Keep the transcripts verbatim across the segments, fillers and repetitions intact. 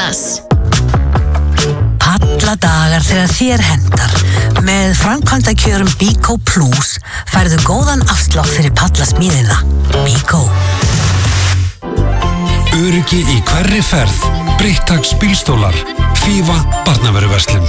Pallas. Alla dagar þegar þér hendar. Með framkvæmdakjörum Bíkó Plus færðu góðan afslátt fyrir pallasmíðina. Bíkó. Öryggi í hverri ferð. Breittags bílstólar. Fífa barnavöruverslun.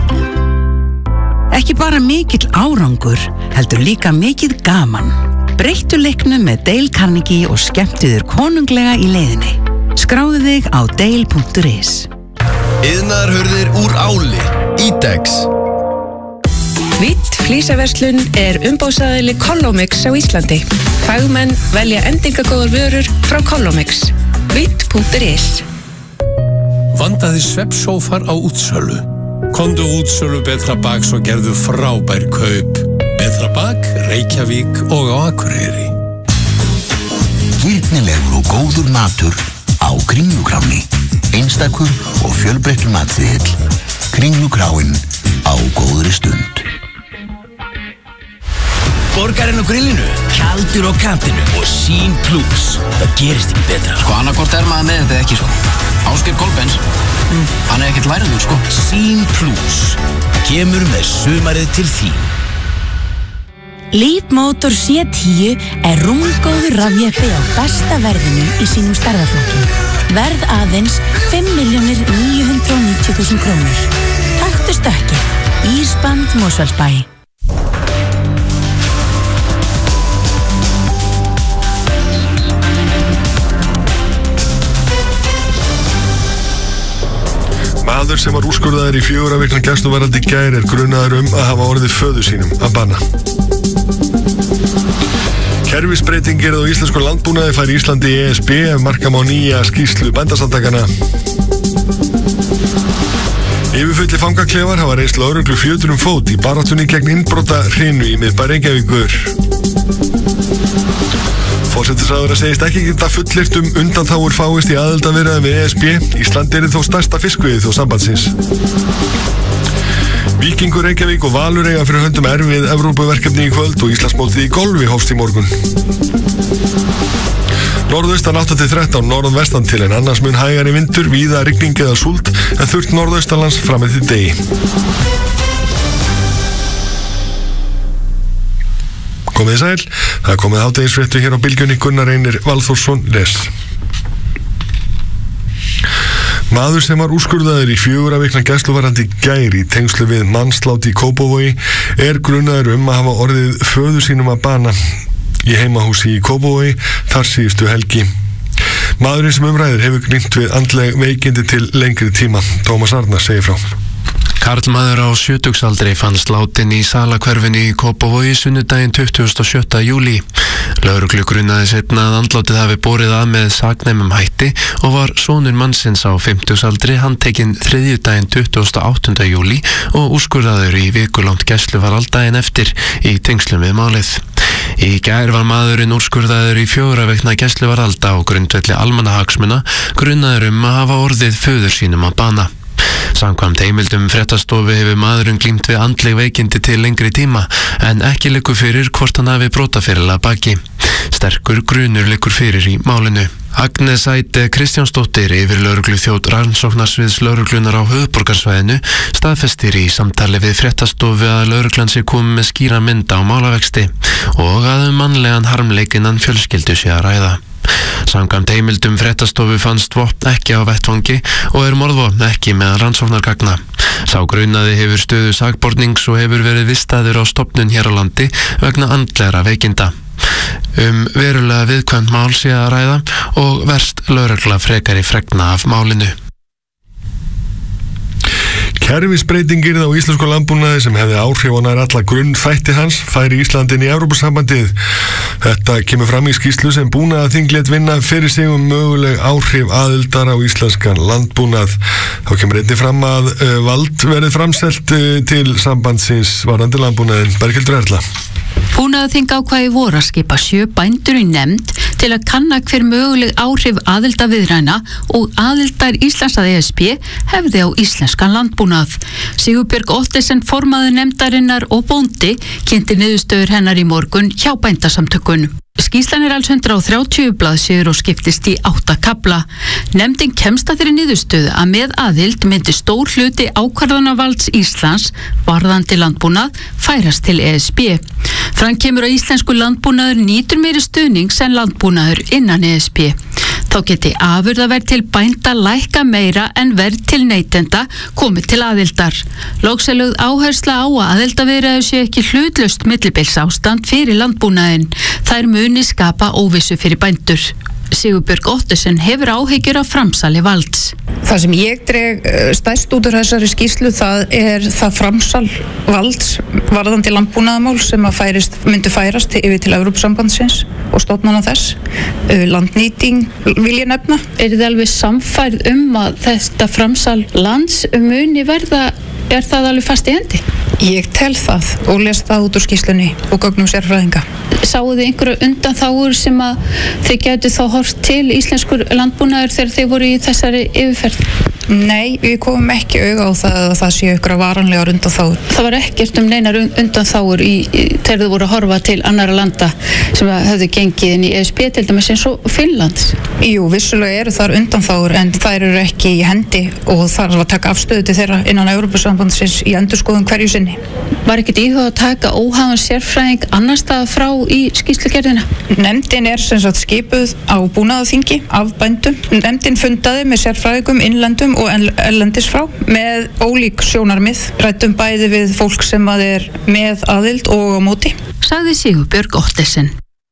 Ekki bara mikill árangur, heldur líka mikið gaman. Breyttu leiknum með Dale Carnegie og skemmtu þér konunglega í leiðinni. Skráðu þig á dale punktur is. Iðnaðarhurðir úr áli. Ídex. Vitt flísaverslun er umbóðsaðili Collomix á Íslandi. Fagmenn velja endingagóðar vörur frá Collomix. Vitt punktur is. Vandaði svefnsófar á útsölu. Komdu útsölu Betra Baks og gerðu frábær kaup. Betra Bak, Reykjavík og á Akureyri. Gildnilegur og góður matur á Kringlukráni. Einstakur og fjölbreyttur matseðill. Kringlukráin á góðri stund. Borgarinn á grillinu, kaldur á kantinu og Sín Plus. Það gerist ekki betra. Sko, annarkvort er maður með þetta ekki sko. Ásgeir Kolbens, mm. hann er ekkert læriður sko. Sín Plus. Kemur með sumarið til þín. Leapmotor C tíu er rúmgóður rafjeppi á besta verðinu í sínum stærðarflokki. Verð aðeins fimm milljónir níu hundruð og níutíu þúsund krónur. Taktu stökki. Ísband Mosfellsbæ. Maður sem var úrskurðaður í fjögurra vikna gæsluvarðhald í gær er grunaður um að hafa orðið föður sínum að banna. Kerfisbreytingir á íslensku landbúnaði fær Íslandi í E S B ef marka má nýja skýrslu bændasamtakanna. Yfirfullir fangaklefar hafa reist lögreglu fjötur um fót í baráttunni gegn innbrota hrinu í miðbæ Reykjavíkur. Forsætisráðherra segist ekki geta fullyrt um undanþágur fáist í aðildarviðræðum við E S B. Ísland er þó stærsta fiskveiðiþjóð sambandsins. Víkingur Reykjavík og Valur eiga fyrir höndum erfið Evrópuverkefni í kvöld og Íslandsmótið í golfi hófst í morgun. Norðaustan átta til þrettán, norðvestan til en annars mun hægari vindur, víða rigning eða súld en þurrt norðaustanlands fram eftir degi. Komið sæl, það er komið hádegisfréttu hér á bylgjunni. Gunnar Reynir Valþórsson les. Maður sem var úrskurðaður í fjögurra vikna gæsluvarðhald í gær í tengslu við mannslát í Kópavogi er grunaður um að hafa orðið föður sínum að bana í heimahúsi í Kópavogi þar síðustu helgi. Maðurinn sem umræðir hefur glímt við andleg veikindi til lengri tíma. Tómas Arnar segir frá. Karlmaður á sjötugsaldri fannst látinn í Salahverfinu í Kópavogi sunnudaginn tuttugasta og sjötta júlí. Lögreglu grunaði seinna að andlátið hafi borið að með saknæmum hætti og var sonur mannsins á fimmtugsaldri handtekinn þriðjudaginn tuttugasta og áttunda júlí og úrskurðaður í vikulangt gæsluvarðhald daginn eftir í tengslum við málið. Í gær var maðurinn úrskurðaður í fjögurra vikna gæsluvarðhald á grundvelli almannahagsmuna, grunaður um að hafa orðið föður sínum að bana. Samkvæmt heimildum fréttastofu hefur maðurinn glímt við andleg veikindi til lengri tíma en ekki liggur fyrir hvort hann hafi brotaferil að baki. Sterkur grunur liggur fyrir í málinu. Agnes Æte Kristjánsdóttir yfir lögregluþjónn rannsóknarsviðs lögreglunar á höfuðborgarsvæðinu staðfestir í samtali við fréttastofu að lögreglan sé komið með skýra mynd á málavexti og að um mannlegan harmleik innan fjölskyldu sé að ræða. Samkvæmt heimildum fréttastofu fannst vopn ekki á vettvangi og er morðvopn ekki með rannsóknargagna. Sá grunaði hefur stöðu sakbornings og hefur verið vistaður á stofnun hér á landi vegna andlegra veikinda. Um verulega viðkvæmt mál sé að ræða og verst lögregla frekari fregna af málinu. Kerfisbreytingir á íslensku landbúnaði sem hefði áhrif á nær alla grunnþætti hans færi Íslandin í Evrópusambandið. Þetta kemur fram í skýrslu sem búnaðarþing lét vinna fyrir sig um möguleg áhrif aðildar á íslenskan landbúnað. Þá kemur einnig fram að uh, vald verið framselt uh, til sambandsins varðandi landbúnaðin. Berghildur Erla. Búnaðarþing ákvað í vor að skipa sjö bændur í nefnd til að kanna hver möguleg áhrif aðildarviðræðna og aðildar Íslands að E S B hefði á íslenskan landbúnað. Sigurbjörg Ottesen formaður nefndarinnar og bóndi kynnti niðurstöður hennar í morgun hjá bændasamtökunum. Skýrslan er alls hundrað og þrjátíu blaðsíður og skiptist í átta kafla. Nefndin kemst að þeirri niðurstöðu að með aðild myndi stór hluti ákvarðanavalds Íslands varðandi landbúnað færast til E S B. Fram kemur að íslensku landbúnaður nýtur meiri stuðnings en landbúnaður innan E S B. Þá geti afurðaverð til bænda lækka meira en verð til neytenda komið til aðildar. Loks er lögð áhersla á að aðildaviðræður sé ekki hlutlaust millibilsástand fyrir landbúnaðinn. Þær muni skapa óvissu fyrir bændur. Sigurbjörg Ottesen hefur áhyggjur af framsali valds. Það sem ég dreg stærst út úr þessari skýrslu, það er það framsal valds varðandi landbúnaðarmál sem að færist, myndi færast yfir til Evrópusambandsins og stofnana þess. Landnýting vil ég nefna. Er þið alveg samfærð um að þetta framsal lands muni verða, er það alveg fast í hendi? Ég tel það og les það út úr skýrslunni og gögnum sérfræðinga. Sáu þið einhverju undanþágur sem að þið gætu þá horft til íslenskur landbúnaður þegar þið voru í þessari yfirferð? Nei, við komum ekki auga á það að það séu ykkur varanlegar undanþágur. Það var ekkert um neinar undanþágur í, í, þegar þið voru að horfa til annara landa sem höfðu gengið inn í E S B til dæmis eins og Finnlands? Jú, vissulega eru þar undanþágur en þær eru ekki í hendi og þarf að taka afstöðu til þeirra innan Evrópusambandsins í endurskoðun hverju sinni. Var ekkert íhuga að taka óháðan sérfræðing annar staðar frá í skýrslugerðina? Nefndin er sem sagt skipuð á búnaðarþingi af bændum. Nefndin fundaði með sérfræðingum innlendum og erlendis frá með ólík sjónarmið, ræddum bæði við fólk sem að er með aðild og á móti. Sagði Sigurbjörg Ottesen.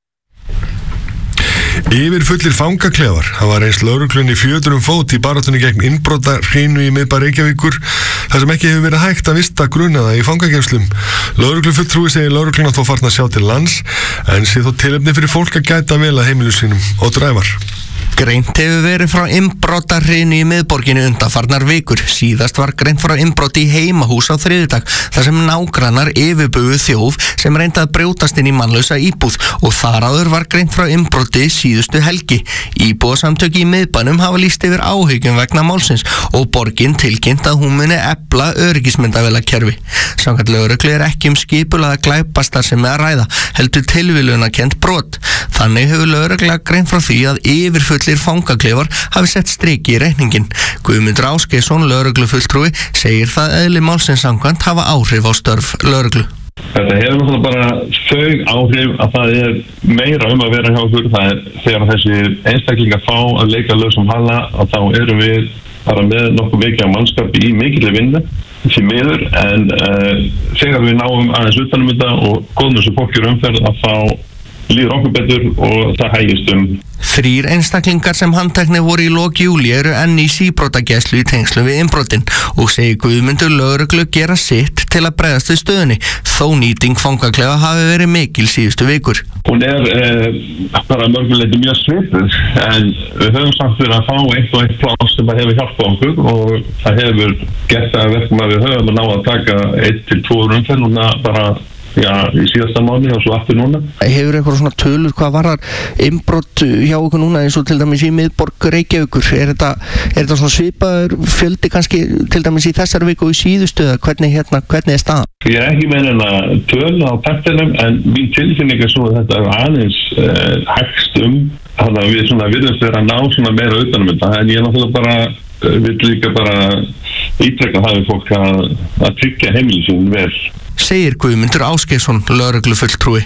Yfir fullir fangaklefar hafa reynst lögreglunni fjöturum fót í baráttunni gegn innbrotahrinu í miðbæ Reykjavíkur þar sem ekki hefur verið hægt að vista grunaða í fangageymslum. Lögreglufulltrúi segir lögregluna þó farna að sjá til lands en sé þó tilefni fyrir fólk að gæta vel að heimilum sínum og dræfar. Greint hefur verið frá innbrotahrinu í miðborginni undanfarnar vikur. Síðast var greint frá innbroti í heimahús á þriðjudag þar sem nágrannar yfirbugu þjóf sem reyndi að brjótast inn í mannlausa íbúð og þar áður var greint frá innbroti síðustu helgi. Íbúasamtöki í miðbænum hafa lýst yfir áhyggjum vegna málsins og borgin tilkynnt að hún muni efla öryggismyndavélakerfi. Samkvæmt lögreglu er ekki um skipulagða glæpastarfsemi að ræða, heldur tilviljunarkennt brot. Þannig hefur lögregla greint frá því að yfirfullir fangaklefar hafi sett striki í reikningin. Guðmundur Ásgeirsson, lögreglufulltrúi, segir það eðli málsins samkvæmt hafa áhrif á störf lögreglu. Þetta hefur náttúrulega bara þau áhrif að það er meira um að vera hjá okkur. Það er þegar þessi einstaklingar fá að leika lausum hala að þá erum við bara með nokkuð mikið af mannskap í mikilli vinnu því miður en uh, þegar við náum aðeins utanum þetta og góðum þessu fólki umferð að þá líður okkur betur og það hægist um. Þrír einstaklingar sem handtekni voru í lok júlí eru enn í síbrotagæslu í tengslu við innbrotin og segir Guðmundur lögreglu gera sitt til að bregðast við stöðunni þó nýting fangaklefa hafi verið mikil síðustu vikur. Hún er eh, bara mörguleiti mjög svipuð en við höfum samt verið að fá eitt og eitt plás sem að hefur hjálpað okkur og það hefur gert að verkum að við höfum að ná að taka eitt til tvo umferð núna bara Já, í síðasta mánuði og svo aftur núna. Hefur eitthvað svona tölur hvað varðar innbrot hjá okkur núna eins og til dæmis í miðborg Reykjavíkur? Er þetta, er þetta svona svipaður fjöldi kannski til dæmis í þessari viku og í síðustu eða hvernig, hérna, hvernig er staðan? Ég er ekki með hennar töl á taktinum en mín tilfinning er svo að þetta er aðeins eh, hægst um þannig að við svona virðumst vera að ná svona meira utanum þetta en ég er náttúrulega bara vil líka bara ítrekka það við fólk að, að tryggja heimili sín vel. Segir Guðmundur Ásgeirsson, lögreglufulltrúi.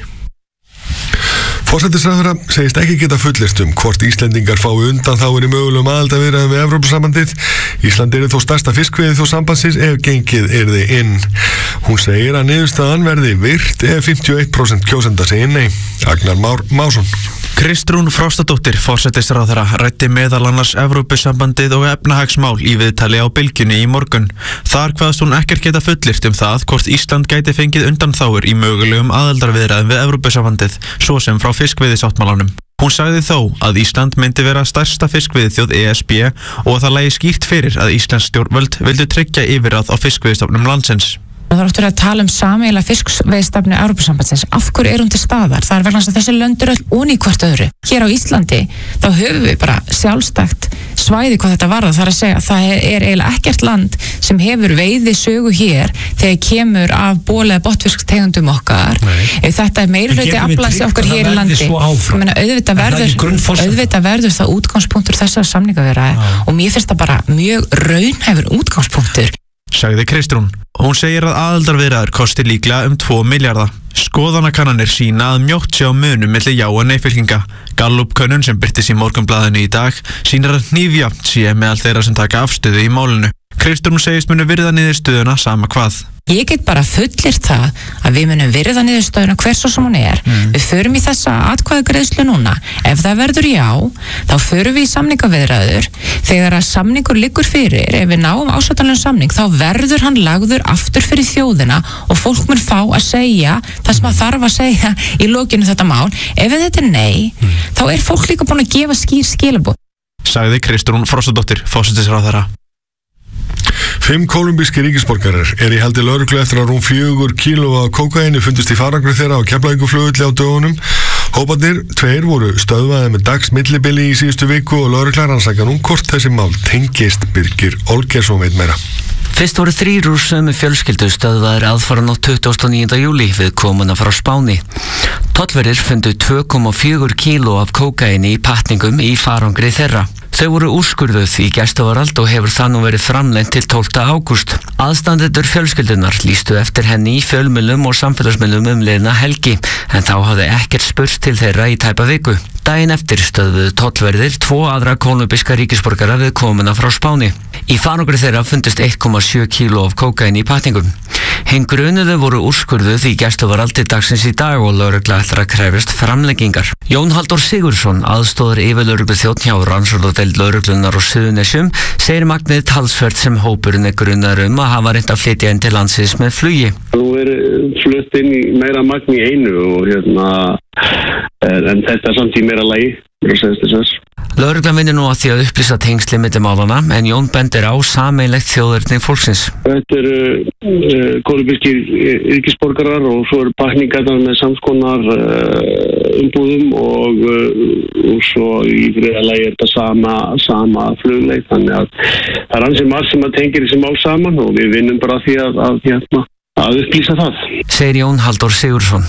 Forsætisráðherra segist ekki geta fullyrt um hvort Íslendingar fái undanþágur í mögulegum aðildarviðræðum við Evrópusambandið. Ísland yrði þó stærsta fiskveiði þó sambandsins ef gengið yrði inn. Hún segir að niðurstaðan verði virt ef fimmtíu og eitt prósent kjósenda segir nei. Agnar Már Másson. Kristrún Frostadóttir, forsætisráðherra, ræddi meðal annars Evrópusambandið og efnahagsmál í viðtali á Bylgjunni í morgun. Þar kvaðst hún ekkert geta fullyrt um það hvort Ísland gæti fengið undanþágur í mögulegum aðildarviðræðum við Evrópusambandið, svo sem frá fiskveiðisáttmálanum. Hún sagði þó að Ísland myndi vera stærsta fiskveiðiþjóð E S B og að það lægi skýrt fyrir að Íslands stjórnvöld vildu tryggja yfirráð á fiskveiðistofnum landsins. Það er aftur að tala um sameiginlega fiskveiðistefnu Evrópusambandsins. Af hverju er hún til staðar? Það er vegna þess að þessi lönd eru öll onni hvort öðru. Hér á Íslandi þá höfum við bara sjálfstætt svæði hvað þetta varða, það er að segja að það er eiginlega ekkert land sem hefur veiði sögu hér þegar kemur af bóla eða botnfisktegundum okkar. Ef þetta er meiri hluti aflans okkar hér í landi, ég meina auðvitað verður, auðvitað verður það útgangspunktur þessar samningaviðræðna og mér finnst það bara mjög raunhæfur útgangspunktur. Sagði Kristrún. Hún segir að aðildarviðræður kosti líklega um tvo milljarða. Skoðanakannanir sína að mjótt sé á munum milli já og nei-fylkinga. Gallup-könnun sem birtist í Morgunblaðinu í dag sýnir að hnífjafnt sé meðal þeirra sem taka afstöðu í málinu. Kristrún segist munu virða niðurstöðuna sama hvað. Ég get bara fullyrt það að við munum virða niðurstöðuna hvers og sem hún er. Mm. Við förum í þessa atkvæðagreiðslu núna. Ef það verður já, þá förum við í samningaviðræður. Þegar að samningur liggur fyrir, ef við náum ásættanlegum samning, þá verður hann lagður aftur fyrir þjóðina og fólk mun fá að segja það sem að þarf að segja í lokinu þetta mál. Ef þetta er nei, mm. þá er fólk líka búin að gefa skýr skilaboð. Sagði Kristrún Frostadóttir, forsætisráðherra. Fimm kólumbíski ríkisborgarar er í haldi lögreglu eftir að rúm fjögur kíló af kókaíni fundust í farangri þeirra á Keflavíkurflugvelli á dögunum. Hóparnir, tveir voru stöðvaði með dags millibili í síðustu viku og lögregla rannsakar nú hvort þessi mál tengist. Birgir Olgersson veit meira. Fyrst voru þrír úr sömu fjölskyldu stöðvaðir aðfaran á tuttugasta og níunda júlí við komuna frá Spáni. Tollverðir fundu tvö komma fjögur kíló af kókaíni í pakkningum í farangri þeirra. Þau voru úrskurðuð í gæsluvarðhald og hefur það nú verið framlengt til tólfta ágúst. Aðstandendur fjölskyldunar lýstu eftir henni í fjölmiðlum og samfélagsmiðlum um liðna helgi, en þá hafði ekkert spurst til þeirra í tæpa viku. Daginn eftir stöðvuðu tollverðir tvo aðra kólumbíska ríkisborgara við komuna frá Spáni. Í farangri þeirra fundust eitt komma sjö kíló af kókaíni í pakkningum. Hinn grunuðu voru úrskurðuð í gæsluvarðhald til dagsins í dag og lögregla ætlar að krefjast framlengingar. Jón Halldór Sigurðsson, aðstoðar yfirlögregluþjónn hjá rannsóknardeild lögreglunnar og Suðurnesjum, segir magnið talsvert sem hópurinn er grunaður um að hafa reynt að flytja inn til landsins með flugi. Nú er flutt inn í meira magn í einu og hérna, en þetta er samt í meira lagi. Lögreglan vinnur nú að því að upplýsa tengsli milli málanna, en Jón bendir á sameiginlegt þjóðerni fólksins. Þetta eru uh, kólumbískir ríkisborgarar og svo eru pakningarnar með samskonar uh, umbúðum og, uh, og svo í þriðja lagi er þetta sama, sama flugleið, þannig að það er ansið margt sem að tengir þessi mál saman og við vinnum bara að því að, að, að, að upplýsa það. Segir Jón Halldór Sigurðsson.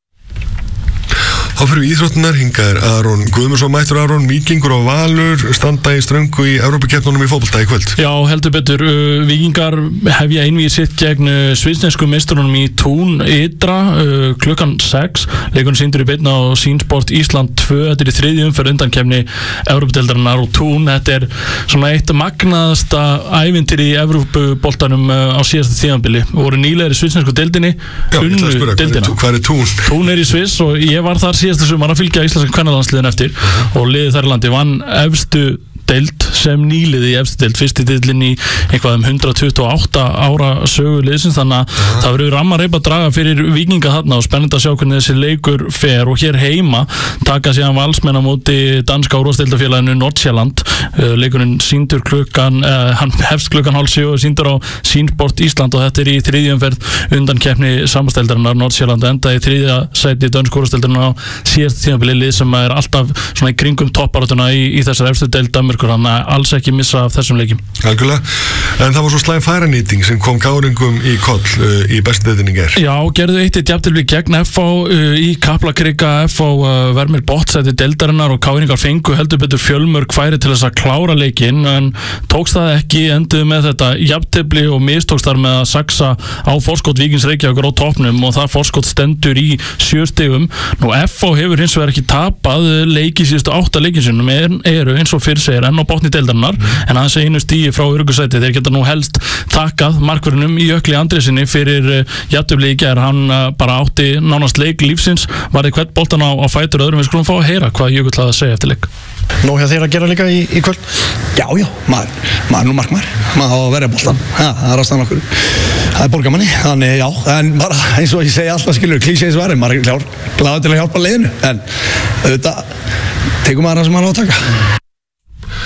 Þá fyrir við íþróttunar, hingað er Aron Guðmundsson mættur. Aron, Víkingur og Valur standa í ströngu í Evrópukeppnunum í fótbolta í kvöld. Já, heldur betur. Uh, Víkingar hefja einvíð sitt gegn uh, svissnesku meisturunum í Tún Ytra uh, klukkan sex. Leikurinn sýndur í beinni á Sýnsport Ísland tvö. Þetta er í þriðju umferð undankefni Evrópudeildarinnar og Tún. Þetta er svona eitt magnaðasta ævintýri í Evrópuboltanum uh, á síðasta tímabili. Við voru nýlega í svissnesku deildinni. Já, ég ætla að spura, hvað er Tún? Tún er í Sviss og ég var þar síðasta sumar að fylgja íslenska kvennalandsliðin eftir uh-huh. og liðið þar í landi vann efstu deild sem nýliði í efstu deild, fyrsti deildin í einhvað um hundrað tuttugu og átta ára sögu liðsins, þannig að uh-huh. það verður ramma reypa draga fyrir Víkinga þarna og spennandi að sjá hvernig þessi leikur fer og hér heima taka síðan Valsmenn á móti danska úrvalsdeildarfélaginu Nordsjælland. uh, leikurinn sýndur klukkan uh, hann hefst klukkan hálf sjö og sýndur á Sýnsport Ísland og þetta er í þriðju umferð undan keppni sambandsdeildarinnar. Nordsjælland enda í þriðja sæti dönsku úrvalsdeildarinnar á síðasta tímabili, lið sem er alltaf svona í kringum topparáttuna í, í þessar efstu deild Danmerkur, hann að alls ekki missa af þessum leikjum. Algjörlega, en það var svo slæm færanýting sem kom gáringum í koll uh, í bestu deildinni í gær. Já, gerðu eitt eitt jafntefli gegn F H uh, í Kaplakrika. F H uh, vermir bottsæti deildarinnar og káringar fengu heldur betur fjölmörg færi til þess að klára leikinn, en tókst það ekki, enduðu með þetta jafntefli og mistókst þar með að saksa á forskot Víkings Reykjavíkur á toppnum og það forskot stendur í sjö stigum. Nú F H hefur hins vegar ekki tapað leiki síðustu átta leikinsunum, eru eins og fyrir segir enn á botni deildarinnar, mm. en aðeins einu stíi frá örugusæti. Þeir geta nú helst takkað markverðinum í Jökli Andrésinni fyrir uh, jafntefli í gær. Hann uh, bara átti nánast leik lífsins, varði hvern boltan á, á fætur öðrum. Við skulum fá að heyra hvað Jökull hafði að segja eftir leik. Nó hjá þeir að gera líka í, í kvöld? Já, já, maður, maður nú markmaður, maður á að verja boltan, ja, það er aðstæðan okkur, það er borgamanni, þannig já, en bara eins og ég segi alltaf skilur, klísið svari, maður er klár, glaður til að hjálpa liðinu, en auðvitað tekum maður það sem maður á að taka.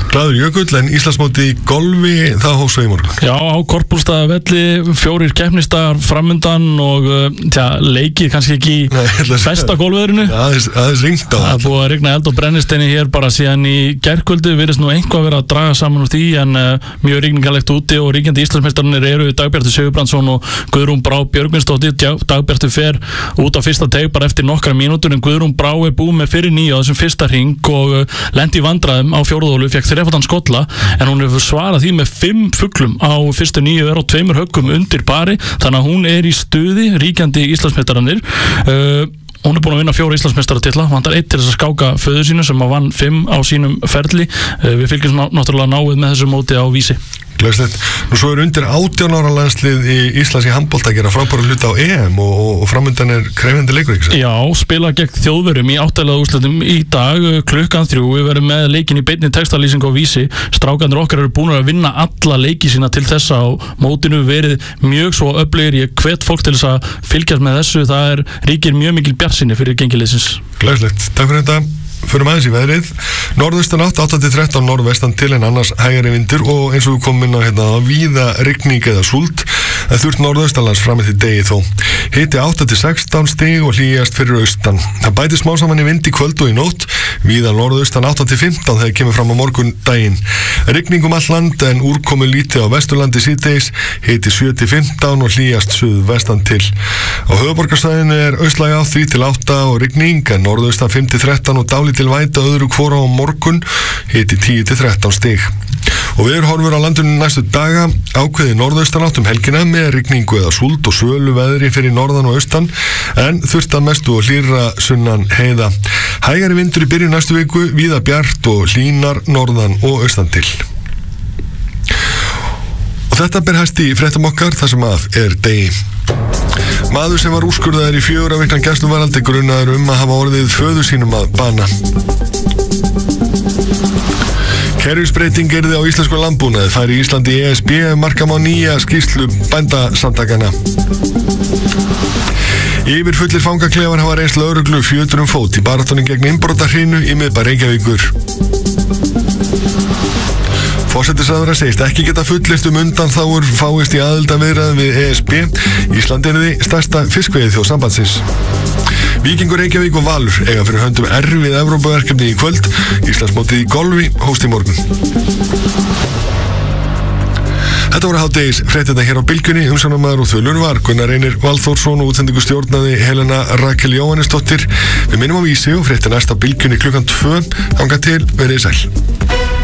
Glaður Jökull, en Íslandsmóti í golfi, það hófst í morgun. Já, á Korpúlstaða velli, fjórir keppnisdagar framundan og tja, leikið kannski ekki í Nei, besta golfveðrinu. Aðeins, aðeins ringt á það. Það er búið að rigna eld og brennisteini hér bara síðan í gærkvöldi, virðist nú einhvað vera að draga saman úr því, en uh, mjög rigningalegt úti og ríkjandi Íslandsmeistararnir eru Dagbjartur Sigurbrandsson og Guðrún Brá Björgvinsdóttir. Dagbjartur fer út á fyrsta teig bara eftir nokkra mínútur, en Guðrún Brá er búið með fyrir nýja á þessum fyrsta hring og uh, lendi í vandræðum á fjórðólu, fekk þrefaldan skolla, en hún hefur svarað því með fimm fuglum á fyrstu nýju er og tveimur höggum undir pari, þannig að hún er í stuði, ríkjandi Íslandsmeistararnir. uh, Hún er búin að vinna fjóra Íslandsmeistaratitla, vantar eitt til þess að skáka föður sínu sem að vann fimm á sínum ferli. Við fylgjum náttúrulega náið með þessu móti á Vísi. Glæslegt. Nú svo er undir átján ára landslið í Íslands í handbolta að gera frábæra hluta á E M og, og, og framundan er krefjandi leikur, ekki? Já, spila gegn Þjóðverjum í áttaleða úrslitum í dag klukkan þrjú. Við verðum með leikin í beinni textalýsingu á Vísi. Strákarnir okkar eru búin að vinna alla leiki sína til þessa á mótinu, verið mjög svo öflugir. Ég hvet fólk til þess að fylgjast með þessu. Það er ríkir mjög mikil bjartsýni fyrir gengiliðsins. Glæslegt. Takk fyrir þetta. Förum aðeins í veðrið. Norðaustan átt, átta til þrettán, norðvestan til en annars hægari vindur og eins og við komum inn á hérna víða rigning eða súld, en þurft norðaustanlands fram eftir degi þó. Hiti átta til sextán stig og hlýjast fyrir austan. Það bæti smá saman í vind í kvöld og í nótt, víða norðaustan átta til fimmtán þegar kemur fram á morgun daginn. Rigning um all land en úrkomu lítið á Vesturlandi síðdegis, hiti sjö til fimmtán og hlýjast suðvestan til. Á höfuðborgarsvæðinu er austlæg átt þrjú til átta og rigning, en norðaustan fimm til þrettán og dálítil til væta öðru hvora á morgun, hiti tíu til þrettán stig. Og við erum horfur á landinu næstu daga, ákveði norðaustanátt um helgina með rigningu eða súld og svölu veðri fyrir norðan og austan, en þurft að mestu og hlýra sunnan heiða. Hægari vindur í byrjun næstu viku, víða bjart og hlýnar norðan og austan til. Og þetta ber hæst í fréttum okkar þar sem að er degi. Maður sem var úrskurðaður í fjögurra vikna gæsluvarðhaldi grunaður um að hafa orðið föður sínum að bana. Kerfisbreyting yrði á íslensku landbúnaði færi Íslandi í E S B markam á nýja skýrslu bændasamtakana. Yfirfullir fangaklefar hafa reynst lögreglu fjötur um fót í baráttunni gegn innbrotahrinu í miðbæ Reykjavíkur. Forsætisráðherra segist ekki geta fullyrt um undanþágur fáist í aðildarviðræðum við E S B. Ísland er því stærsta fiskveiðiþjóð sambandsins. Víkingur Reykjavík og Valur eiga fyrir höndum erfið Evrópuverkefni í kvöld. Íslandsmótið í golfi hófst í morgun. Þetta voru hádegis fréttirnar hér á Bylgjunni. Umsjónarmaður og þulur var Gunnar Reynir Valþórsson og útsendingu stjórnaði Helena Rakel Jóhannesdóttir. Við minnum á Vísi og fréttir næst á Bylgjunni klukkan tvö. Þangað til, verið sæl.